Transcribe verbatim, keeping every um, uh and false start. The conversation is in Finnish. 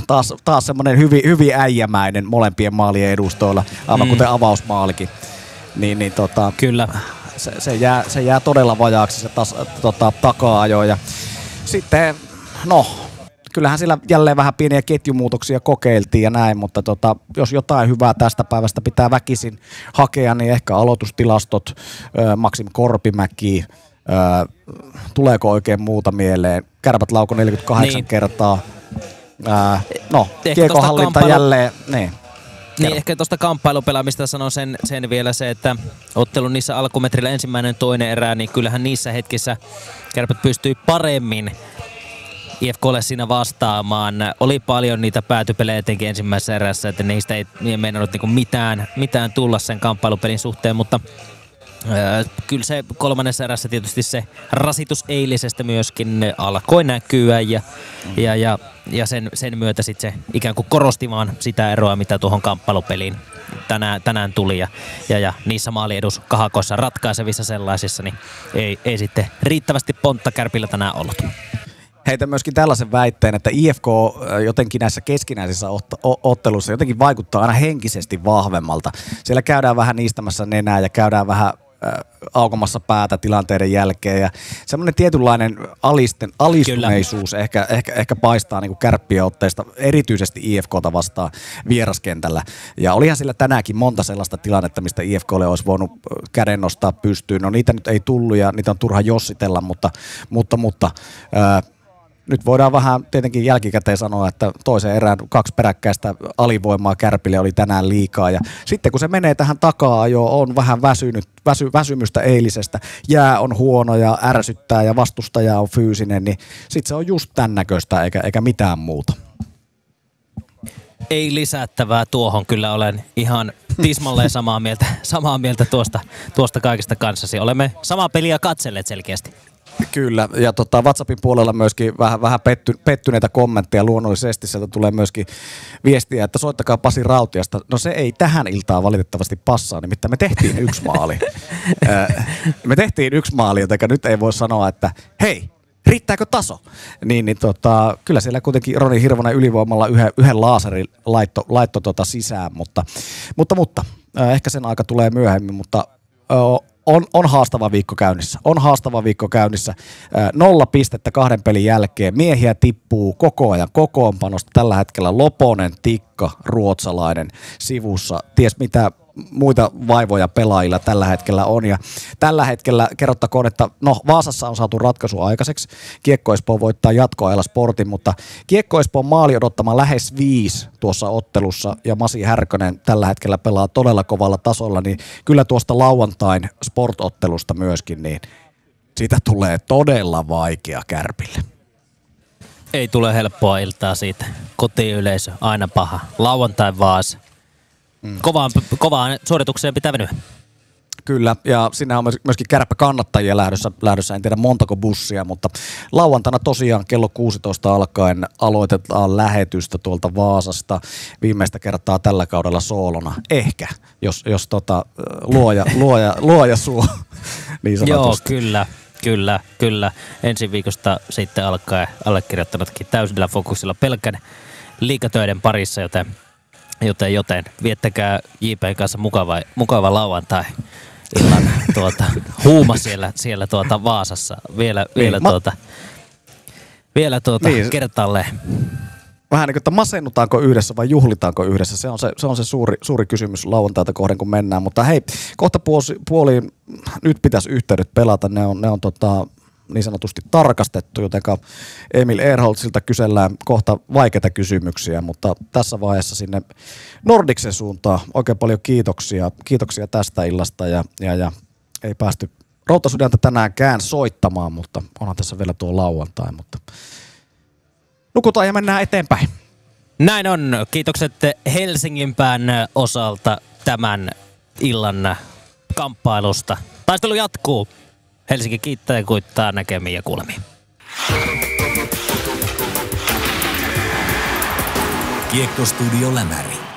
taas, taas semmoinen hyvin, hyvin äijämäinen molempien maalien edustoilla, aivan mm. kuten avausmaalikin. Niin, niin tota, Kyllä. Se, se, jää, se jää todella vajaaksi se tas, tota, taka-ajo. Ja sitten, no, kyllähän sillä jälleen vähän pieniä ketjumuutoksia kokeiltiin ja näin, mutta tota, jos jotain hyvää tästä päivästä pitää väkisin hakea, niin ehkä aloitustilastot, ö, Maksim Korpimäki, ö, tuleeko oikein muuta mieleen, Kärpät lauko neljäkymmentäkahdeksan niin. kertaa, ö, no, kiekohallinta kamppailu... jälleen, niin. Niin, ehkä tuosta kamppailupelaamista sanon sen, sen vielä se, että ottelun niissä alkumetrillä ensimmäinen toinen erää, niin kyllähän niissä hetkissä Kärpät pystyi paremmin I F K:lle siinä vastaamaan. Oli paljon niitä päätypelejä etenkin ensimmäisessä erässä, että niistä ei, ei meinannut niinku mitään, mitään tulla sen kamppailupelin suhteen, mutta Öö, kyllä se kolmannessa erässä tietysti se rasitus eilisestä myöskin alkoi näkyä ja, mm. ja, ja, ja sen, sen myötä sitten se ikään kuin korosti vaan sitä eroa, mitä tuohon kamppailupeliin tänään, tänään tuli ja, ja, ja niissä maaliedus kahakoissa ratkaisevissa sellaisissa, niin ei, ei sitten riittävästi pontta Kärpillä tänään ollut. Heitän myöskin tällaisen väitteen, että I F K jotenkin näissä keskinäisissä otteluissa jotenkin vaikuttaa aina henkisesti vahvemmalta. Siellä käydään vähän niistämässä nenää ja käydään vähän aukomassa päätä tilanteiden jälkeen ja semmoinen tietynlainen alisten, alistuneisuus ehkä, ehkä, ehkä paistaa niin kuin Kärppien otteista, erityisesti I F K:ta vastaan vieraskentällä. Ja olihan sillä tänäänkin monta sellaista tilannetta, mistä I F K:lle olisi voinut käden nostaa pystyyn. No niitä nyt ei tullut ja niitä on turha jossitella, mutta, mutta, mutta ää, nyt voidaan vähän tietenkin jälkikäteen sanoa, että toisen erään kaksi peräkkäistä alivoimaa Kärpille oli tänään liikaa. Ja sitten kun se menee tähän takaa-ajoon, on vähän väsynyt, väsy, väsymystä eilisestä, jää on huono ja ärsyttää ja vastustaja on fyysinen, niin sitten se on just tämän näköistä eikä, eikä mitään muuta. Ei lisättävää tuohon, kyllä olen ihan tismalleen samaa mieltä, samaa mieltä tuosta, tuosta kaikesta kanssasi. Olemme samaa peliä katselleet selkeästi. Kyllä, ja tota, WhatsAppin puolella myöskin vähän, vähän petty, pettyneitä kommentteja luonnollisesti. Sieltä tulee myöskin viestiä, että soittakaa Pasi Rautiasta. No se ei tähän iltaan valitettavasti passaa, nimittäin me tehtiin yksi maali. me tehtiin yksi maali, joten nyt ei voi sanoa, että hei, riittääkö taso? Niin, niin tota, kyllä siellä kuitenkin Roni Hirvonen ylivoimalla yhden, yhden laaserin laitto, laitto tota sisään, mutta, mutta, mutta ehkä sen aika tulee myöhemmin, mutta On, on haastava viikko käynnissä. On haastava viikko käynnissä. Nolla pistettä kahden pelin jälkeen. Miehiä tippuu koko ajan kokoonpanosta. Tällä hetkellä Loponen, Tikka, ruotsalainen sivussa. Ties mitä muita vaivoja pelaajilla tällä hetkellä on. Ja tällä hetkellä kerrottakoon, että no Vaasassa on saatu ratkaisu aikaiseksi. Kiekko Espoo voittaa jatkoajalla Sportin, mutta Kiekko Espoon maali odottama lähes viisi tuossa ottelussa ja Masi Härkönen tällä hetkellä pelaa todella kovalla tasolla, niin kyllä tuosta lauantain Sport-ottelusta myöskin, niin siitä tulee todella vaikea Kärpille. Ei tule helppoa iltaa siitä. Kotiyleisö aina paha. Lauantai Vaasa. Mm. Kovaan, kovaan suoritukseen pitää venyä. Kyllä, ja siinä on myöskin kärppäkannattajia lähdössä, lähdössä, en tiedä montako bussia, mutta lauantaina tosiaan kello kuusitoista alkaen aloitetaan lähetystä tuolta Vaasasta viimeistä kertaa tällä kaudella soolona. Ehkä, jos, jos tota, luoja, luoja, luoja suo, niin sanotusti. Joo, kyllä. Kyllä, kyllä. Ensi viikosta sitten alkaa allekirjoittanutkin täysillä fokuksilla pelkän liigatöiden parissa, joten Joten, joten viettäkää J P:n kanssa mukava, mukava lauantai illan tuota, huuma siellä, siellä tuota Vaasassa. Vielä, niin, vielä, ma- tuota, vielä tuota niin, kertaalleen. Vähän niin kuin, että masennutaanko yhdessä vai juhlitaanko yhdessä? Se on se, se, on se suuri, suuri kysymys lauantaita kohden, kun mennään. Mutta hei, kohta puoliin nyt pitäisi yhteydet pelata. Ne on, ne on tota, niin sanotusti tarkastettu, jotenka Emil Erholtsilta kysellään kohta vaikeita kysymyksiä, mutta tässä vaiheessa sinne Nordicsen suuntaan oikein paljon kiitoksia, kiitoksia tästä illasta ja, ja, ja ei päästy Routasydäntä tänäänkään soittamaan, mutta onhan tässä vielä tuo lauantai, mutta nukutaan ja mennään eteenpäin. Näin on. Kiitokset Helsingin-pään osalta tämän illan kamppailusta. Taistelu jatkuu. Helsinki kiittää ja kuittaa, näkemiin ja kuulemiin. Kiekkostudio Lämäri.